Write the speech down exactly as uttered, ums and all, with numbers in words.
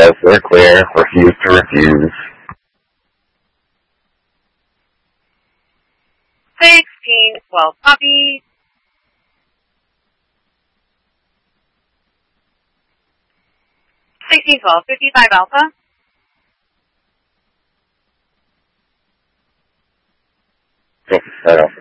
says they're clear. Refuse to refuse. Sixteen twelve copy. Sixteen twelve fifty five Alpha. Fifty seven